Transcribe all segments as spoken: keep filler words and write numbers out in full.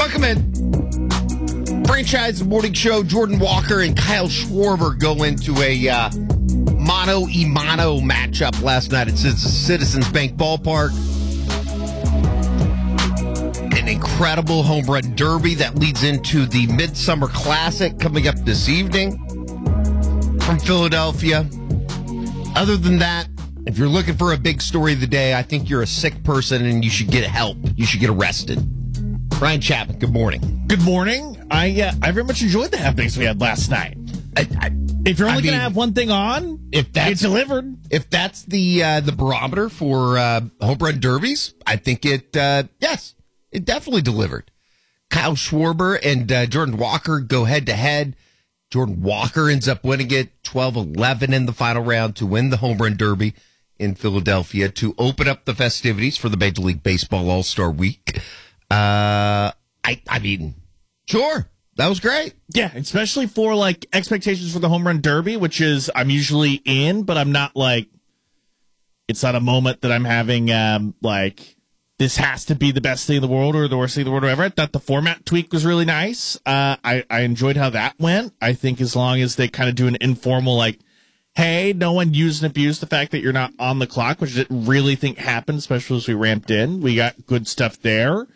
Welcome in. Franchise Morning Show. Jordan Walker and Kyle Schwarber go into a uh, mano-a-mano matchup last night at Citizens Bank Ballpark. An incredible home run derby that leads into the Midsummer Classic coming up this evening from Philadelphia. Other than that, if you're looking for a big story of the day, I think you're a sick person and you should get help. You should get arrested. Ryan Chapman, good morning. Good morning. I uh, I very much enjoyed the happenings we had last night. I, I, if you're only going I mean, to have one thing on, if that's it's delivered. If that's the uh, the barometer for uh, home run derbies, I think it, uh, yes, it definitely delivered. Kyle Schwarber and uh, Jordan Walker go head to head. Jordan Walker ends up winning it twelve eleven in the final round to win the home run derby in Philadelphia to open up the festivities for the Major League Baseball All-Star Week. Uh, I, I mean, sure, that was great. Yeah, especially for like expectations for the home run derby, which is I'm usually in, but I'm not like, it's not a moment that I'm having um, like, this has to be the best thing in the world or the worst thing in the world or whatever. I thought the format tweak was really nice. Uh, I, I enjoyed how that went. I think as long as they kind of do an informal, like, hey, no one used and abused the fact that you're not on the clock, which I didn't really think happened, especially as we ramped in. We got good stuff there.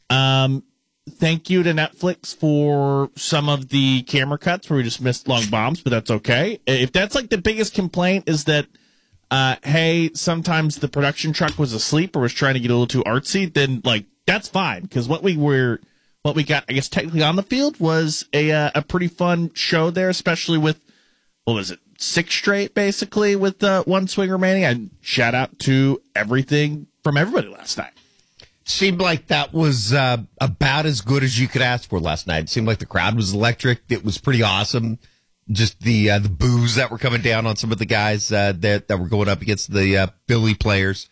Um, thank you to Netflix for some of the camera cuts where we just missed long bombs, but that's okay. If that's like the biggest complaint is that, uh, hey, sometimes the production truck was asleep or was trying to get a little too artsy, then like that's fine because what we were, what we got, I guess technically on the field was a uh, a pretty fun show there, especially with what was it, six straight basically with uh, one swing remaining. And shout out to everything from everybody last night. Seemed like that was uh, about as good as you could ask for last night. It seemed like the crowd was electric. It was pretty awesome. Just the uh, the boos that were coming down on some of the guys uh, that that were going up against the uh, Philly players.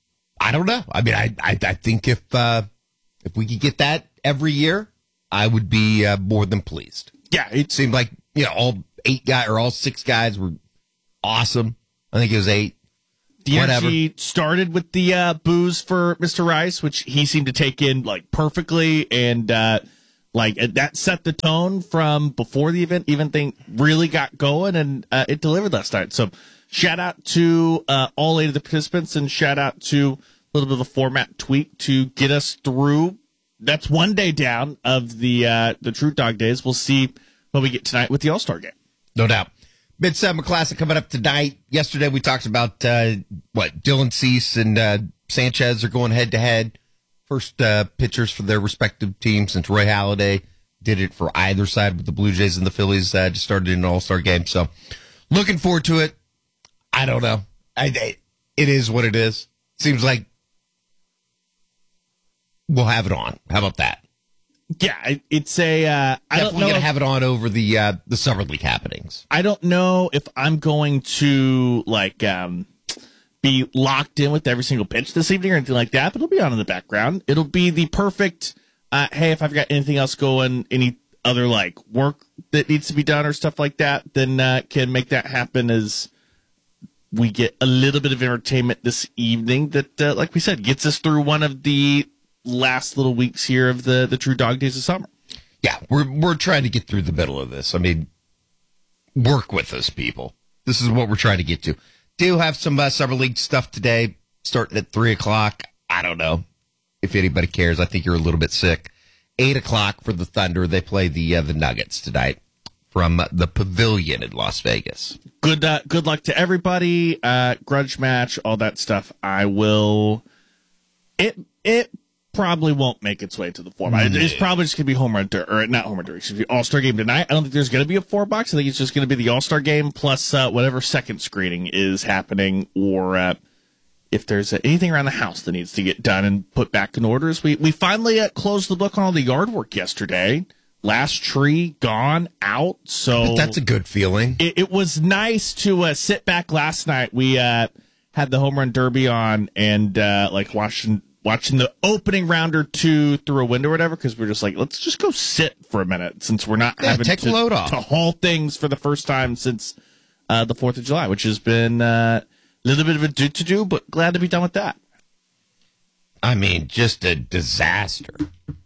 I don't know. I mean, I I, I think if uh, if we could get that every year, I would be uh, more than pleased. Yeah, it seemed like you know all eight guys or all six guys were awesome. I think it was eight. The Whatever. energy started with the uh, booze for Mister Rice, which he seemed to take in like perfectly, and uh, like that set the tone from before the event. Even thing really got going, and uh, it delivered last night. So, shout out to uh, all eight of the participants, and shout out to a little bit of a format tweak to get us through. That's one day down of the uh, the True Dog Days. We'll see what we get tonight with the All Star Game. No doubt. Midsummer Classic coming up tonight. Yesterday we talked about, uh, what, Dylan Cease and uh, Sanchez are going head-to-head. First uh, pitchers for their respective teams since Roy Halladay did it for either side with the Blue Jays and the Phillies. Uh, just started in an all-star game. So looking forward to it. I don't know. I, I, it is what it is. Seems like we'll have it on. How about that? Yeah, it's a. Uh, I don't know. We're gonna have it on over the uh, the summer league happenings. I don't know if I'm going to like um, be locked in with every single pitch this evening or anything like that. But it'll be on in the background. It'll be the perfect. Uh, hey, if I've got anything else going, any other like work that needs to be done or stuff like that, then uh, can make that happen as we get a little bit of entertainment this evening. That, uh, like we said, gets us through one of the last little weeks here of the, the True Dog Days of summer. Yeah, we're we're trying to get through the middle of this. I mean, work with us, people. This is what we're trying to get to. Do have some uh, summer league stuff today, starting at three o'clock. I don't know if anybody cares. I think you're a little bit sick. Eight o'clock for the Thunder. They play the uh, the Nuggets tonight from the Pavilion in Las Vegas. Good uh, good luck to everybody. Uh, grudge match, all that stuff. I will. It it. Probably won't make its way to the four box. It's probably just going to be home run der- or not home run derby. Excuse me, All Star Game tonight. I don't think there's going to be a four box. I think it's just going to be the All Star Game plus uh, whatever second screening is happening, or uh, if there's uh, anything around the house that needs to get done and put back in orders. We we finally uh, closed the book on all the yard work yesterday. Last tree gone out, so But that's a good feeling. It, it was nice to uh, sit back last night. We uh, had the home run derby on and uh, like watching. Watching the opening round or two through a window or whatever, because we're just like, let's just go sit for a minute since we're not yeah, having take to, the load off. to haul things for the first time since uh, the fourth of July, which has been uh, a little bit of a do-to-do, but glad to be done with that. I mean, just a disaster.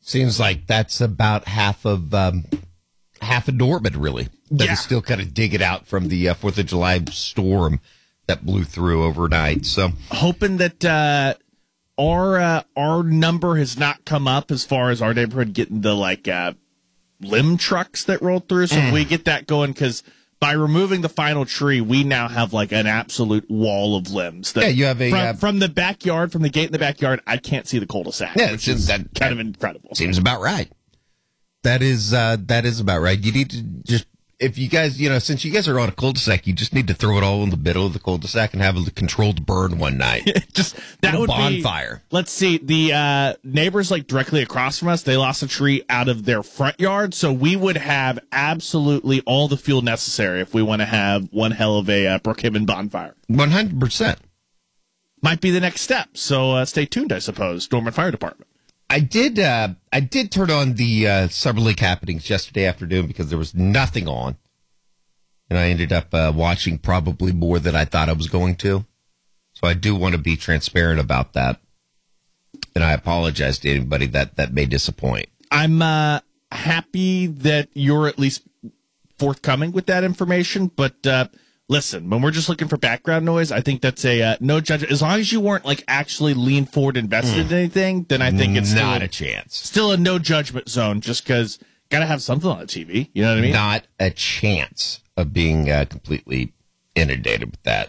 Seems like that's about half of um, half of Norman, really. That Yeah. is still kind of digging out from the uh, Fourth of July storm that blew through overnight. So Hoping that uh, our uh, our number has not come up as far as our neighborhood getting the like uh, limb trucks that rolled through. So if we get that going, because by removing the final tree, we now have like an absolute wall of limbs. That Yeah, you have a, from, uh, from the backyard, from the gate in the backyard. I can't see the cul-de-sac. Yeah, which it's- is that- kind that- of incredible. seems about right. That is uh, that is about right. You need to just, if you guys, you know, since you guys are on a cul-de-sac, you just need to throw it all in the middle of the cul-de-sac and have a controlled burn one night. Just that A would bonfire. be. Let's see. The uh, neighbors like directly across from us, they lost a tree out of their front yard, so we would have absolutely all the fuel necessary if we want to have one hell of a uh, Brookhaven bonfire. one hundred percent. Might be the next step. So uh, stay tuned, I suppose. Norman Fire Department. I did. Uh, I did turn on the uh, Summer League happenings yesterday afternoon because there was nothing on, and I ended up uh, watching probably more than I thought I was going to. So I do want to be transparent about that, and I apologize to anybody that that may disappoint. I'm uh, happy that you're at least forthcoming with that information, but uh, listen, when we're just looking for background noise, I think that's a uh, no judgment. As long as you weren't like actually lean forward invested in anything, then I think it's not still, a chance. still a no judgment zone. Just because gotta have something on the T V. You know what I mean? Not a chance of being uh, completely inundated with that.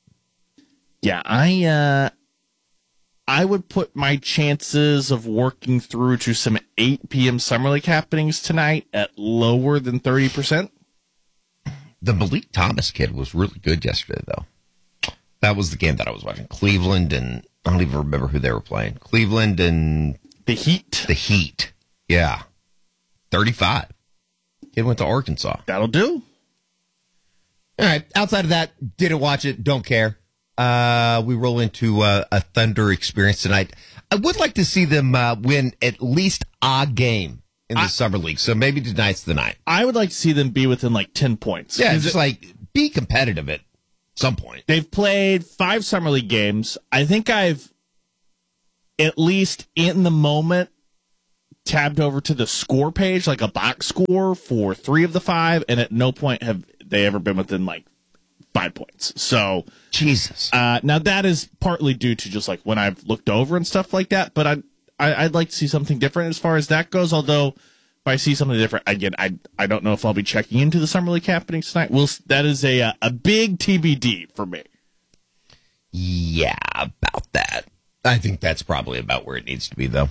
Yeah, I uh, I would put my chances of working through to some eight p.m. Summer League happenings tonight at lower than thirty percent. The Malik Thomas kid was really good yesterday, though. That was the game that I was watching. Cleveland and I don't even remember who they were playing. Cleveland and The Heat. the Heat. Yeah. thirty-five. Kid went to Arkansas. That'll do. All right. Outside of that, didn't watch it. Don't care. Uh, we roll into uh, a Thunder experience tonight. I would like to see them uh, win at least a game in the I- Summer League. So maybe tonight's the night. I would like to see them be within like ten points. Yeah, 'Cause just it- like be competitive at some point. they've played five Summer League games. I think I've, at least in the moment, tabbed over to the score page, like a box score for three of the five, and at no point have they ever been within like five points. So Jesus. uh, now that is partly due to just like when I've looked over and stuff like that, but I, I I'd like to see something different as far as that goes. Although if I see something different, again, I I don't know if I'll be checking into the Summer League happenings tonight. We'll, that is a a big T B D for me. Yeah, about that. I think that's probably about where it needs to be, though.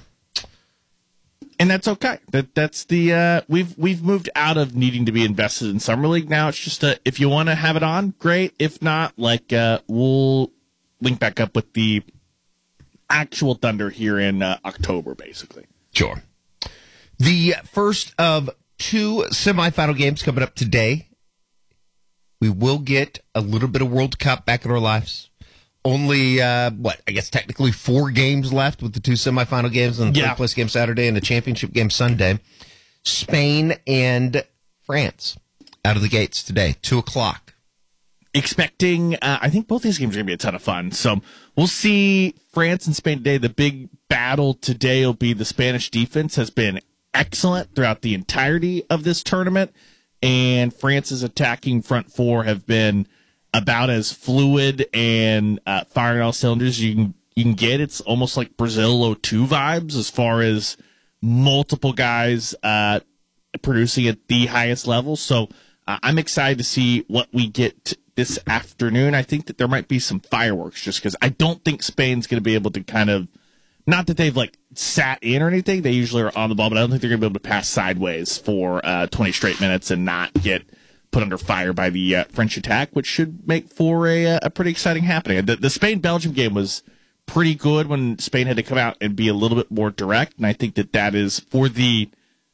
And that's okay. That that's the uh, we've we've moved out of needing to be invested in Summer League. Now it's just a, if you want to have it on, great. If not, like uh, we'll link back up with the actual Thunder here in uh, October, basically. Sure. The first of two semifinal games coming up today. We will get a little bit of World Cup back in our lives. Only, uh, what, I guess technically four games left with the two semifinal games and the Yeah. third place game Saturday and the championship game Sunday. Spain and France out of the gates today, two o'clock. Expecting, uh, I think both these games are going to be a ton of fun. So we'll see France and Spain today. The big battle today will be the Spanish defense has been excellent throughout the entirety of this tournament. And France's attacking front four have been about as fluid and uh, firing all cylinders you can you can get. It's almost like Brazil oh two vibes as far as multiple guys uh, producing at the highest level. So uh, I'm excited to see what we get this afternoon. I think that there might be some fireworks just because I don't think Spain's going to be able to kind of, not that they've like sat in or anything. They usually are on the ball, but I don't think they're going to be able to pass sideways for uh, twenty straight minutes and not get put under fire by the uh, French attack, which should make for a, a pretty exciting happening. The, the Spain-Belgium game was pretty good when Spain had to come out and be a little bit more direct, and I think that that is for the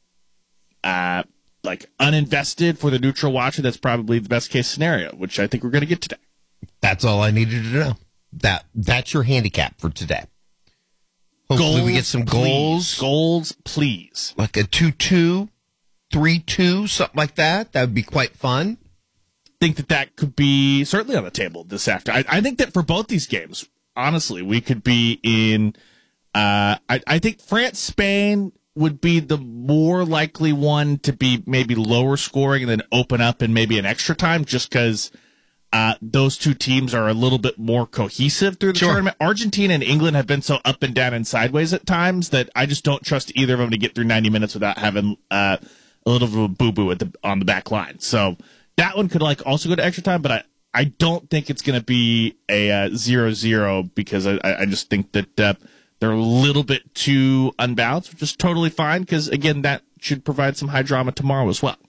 uh, like uninvested, for the neutral watcher, that's probably the best case scenario, which I think we're going to get today. That's all I needed to know. That That's your handicap for today. Hopefully Goals, we get some please. goals. Goals, please. Like a two two, three two, something like that. That would be quite fun. Think that that could be certainly on the table this after. I, I think that for both these games, honestly, we could be in. Uh, I, I think France, Spain would be the more likely one to be maybe lower scoring and then open up in maybe an extra time, just because uh, those two teams are a little bit more cohesive through the Sure. tournament. Argentina and England have been so up and down and sideways at times that I just don't trust either of them to get through ninety minutes without having uh, a little bit of a boo-boo at the, on the back line. So that one could like also go to extra time, but I, I don't think it's going to be a uh, zero zero because I, I just think that uh, they're a little bit too unbalanced, which is totally fine because, again, that should provide some high drama tomorrow as well.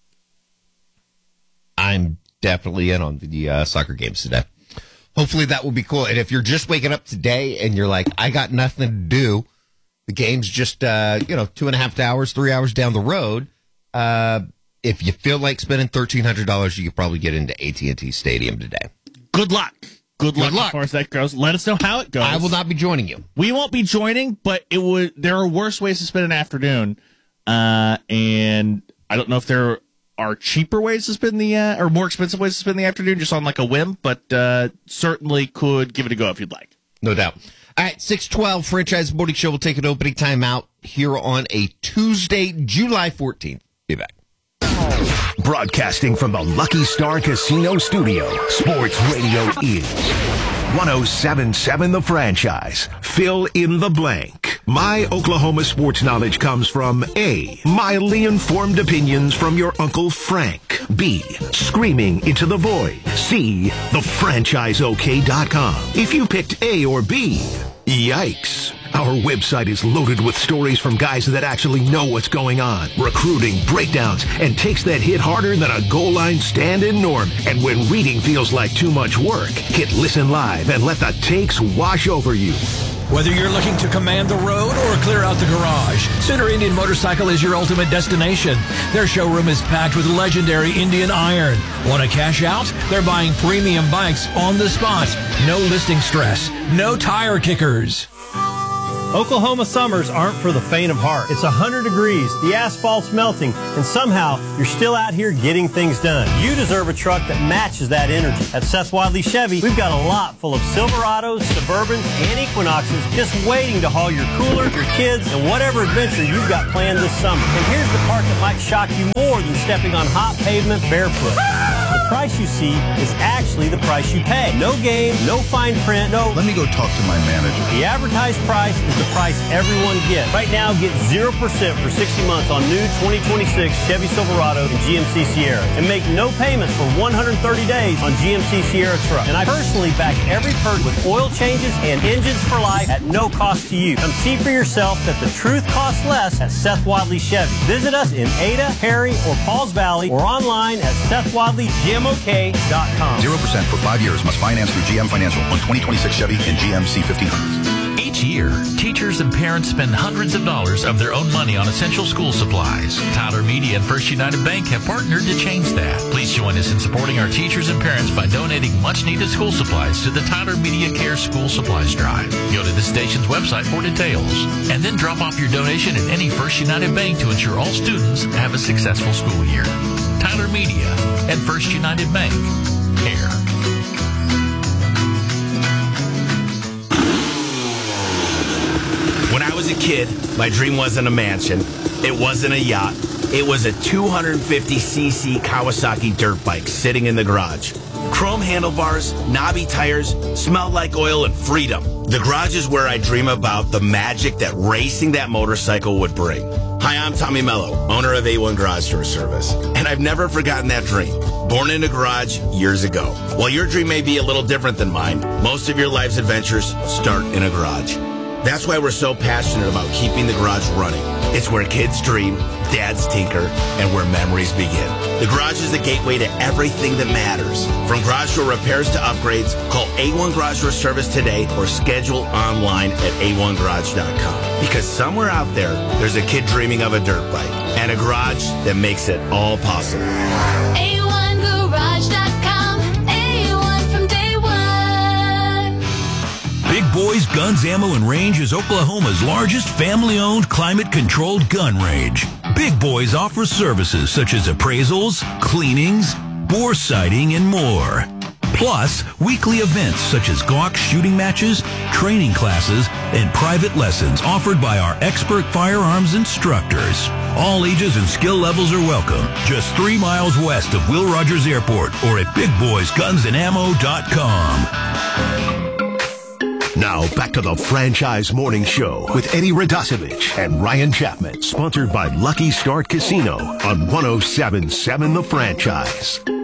I'm definitely in on the uh, soccer games today. Hopefully that will be cool. And if you're just waking up today and you're like, I got nothing to do, the game's just, uh, you know, two and a half hours, three hours down the road. Uh, if you feel like spending thirteen hundred dollars, you could probably get into A T and T Stadium today. Good luck. Good luck, Good luck as far as that goes. Let us know how it goes. I will not be joining you. We won't be joining, but it would. There are worse ways to spend an afternoon, uh, and I don't know if there are cheaper ways to spend the uh, or more expensive ways to spend the afternoon, just on like a whim. But uh, certainly could give it a go if you'd like. No doubt. All right, six twelve Franchise Morning Show will take an opening timeout here on a Tuesday, July fourteenth. Be back. Broadcasting from the Lucky Star Casino Studio, Sports Radio is one oh seven point seven The Franchise. Fill in the blank. My Oklahoma sports knowledge comes from A, mildly informed opinions from your Uncle Frank. B, screaming into the void. C, the franchise O K dot com. If you picked A or B, yikes. Our website is loaded with stories from guys that actually know what's going on. Recruiting, breakdowns, and takes that hit harder than a goal line stand-in norm. And when reading feels like too much work, hit Listen Live and let the takes wash over you. Whether you're looking to command the road or clear out the garage, Center Indian Motorcycle is your ultimate destination. Their showroom is packed with legendary Indian iron. Want to cash out? They're buying premium bikes on the spot. No listing stress. No tire kickers. Oklahoma summers aren't for the faint of heart. It's one hundred degrees, the asphalt's melting, and somehow you're still out here getting things done. You deserve a truck that matches that energy. At Seth Wadley Chevy, we've got a lot full of Silverados, Suburbans, and Equinoxes just waiting to haul your cooler, your kids, and whatever adventure you've got planned this summer. And here's the part that might shock you more than stepping on hot pavement barefoot. The price you see is actually the price you pay. No game, no fine print, no... Let me go talk to my manager. The advertised price is the price everyone gets. Right now, get zero percent for sixty months on new twenty twenty-six Chevy Silverado and G M C Sierra. And make no payments for one hundred thirty days on G M C Sierra truck. And I personally back every purchase with oil changes and engines for life at no cost to you. Come see for yourself that the truth costs less at Seth Wadley Chevy. Visit us in Ada, Perry, or Pauls Valley or online at Seth Wadley G M O K dot com. zero percent for five years. Must finance through G M Financial on twenty twenty-six Chevy and G M C fifteen hundreds. Each year, teachers and parents spend hundreds of dollars of their own money on essential school supplies. Tyler Media and First United Bank have partnered to change that. Please join us in supporting our teachers and parents by donating much-needed school supplies to the Tyler Media Care School Supplies Drive. Go to the station's website for details, and then drop off your donation at any First United Bank to ensure all students have a successful school year. Tyler Media and First United Bank. Care. When I was a kid, my dream wasn't a mansion. It wasn't a yacht. It was a two hundred fifty c c Kawasaki dirt bike sitting in the garage. Chrome handlebars, knobby tires, smelled like oil and freedom. The garage is where I dream about the magic that racing that motorcycle would bring. Hi, I'm Tommy Mello, owner of A one Garage Door Service, and I've never forgotten that dream. Born in a garage years ago. While your dream may be a little different than mine, most of your life's adventures start in a garage. That's why we're so passionate about keeping the garage running. It's where kids dream, dads tinker, and where memories begin. The garage is the gateway to everything that matters. From garage door repairs to upgrades, call A one Garage Door Service today or schedule online at A one garage dot com. Because somewhere out there, there's a kid dreaming of a dirt bike and a garage that makes it all possible. A one garage dot com. A one from day one. Big Boys Guns, Ammo, and Range is Oklahoma's largest family-owned, climate-controlled gun range. Big Boys offers services such as appraisals, cleanings, bore sighting, and more. Plus, weekly events such as Glock shooting matches, training classes, and private lessons offered by our expert firearms instructors. All ages and skill levels are welcome. Just three miles west of Will Rogers Airport or at big boys guns and ammo dot com. Now back to the Franchise Morning Show with Eddie Radosevich and Ryan Chapman, sponsored by Lucky Start Casino on one oh seven point seven The Franchise.